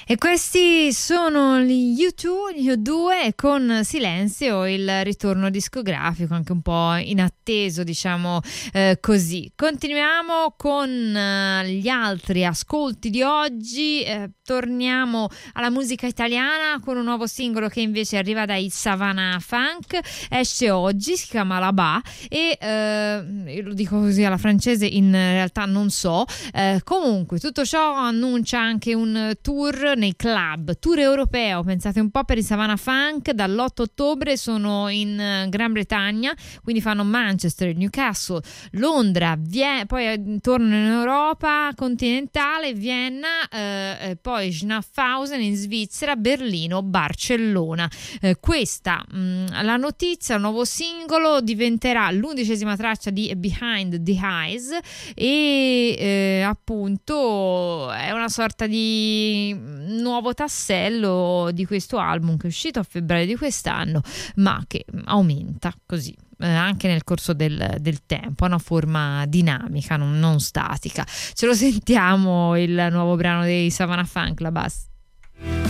E questi sono gli U2 con Silenzio, il ritorno discografico anche un po' inatteso, diciamo così. Continuiamo con gli altri ascolti di oggi, torniamo alla musica italiana con un nuovo singolo che invece arriva dai Savannah Funk, esce oggi, si chiama La Ba e io lo dico così alla francese, in realtà non so, comunque tutto ciò annuncia anche un tour nei club, tour europeo, pensate un po', per i Savannah Funk. Dall'8 ottobre sono in Gran Bretagna, quindi fanno Manchester, Newcastle, Londra, poi tornano in Europa continentale, Vienna, poi Schaffhausen in Svizzera, Berlino, Barcellona. Questa la notizia, il nuovo singolo diventerà l'11ª traccia di Behind the Eyes e appunto è una sorta di nuovo tassello di questo album che è uscito a febbraio di quest'anno, ma che aumenta così anche nel corso del tempo, ha una forma dinamica, non statica. Ce lo sentiamo il nuovo brano dei Savannah Funk, La Bass.